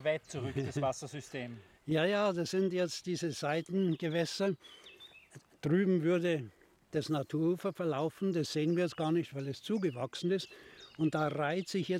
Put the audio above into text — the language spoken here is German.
Weit zurück, das Wassersystem. Ja, das sind jetzt diese Seitengewässer. Drüben würde das Naturufer verlaufen, das sehen wir jetzt gar nicht, weil es zugewachsen ist. Und da reiht sich jetzt